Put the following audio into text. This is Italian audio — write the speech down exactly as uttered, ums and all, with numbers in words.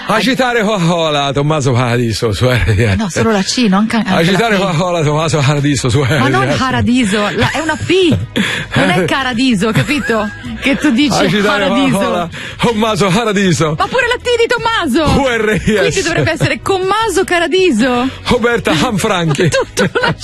Agitare Coca-Cola, Tommaso Paradiso su R T S. No, solo la C, non anche Agitare Coca-Cola, Tommaso Paradiso su R T S. Ma non Paradiso, la, è una P, non è Caradiso, capito? Che tu dici Agitare Paradiso. Tommaso Paradiso. Ma pure la T di Tommaso. U R I S. Quindi dovrebbe essere Commaso Caradiso. Roberta Hanfranchi. Tutto una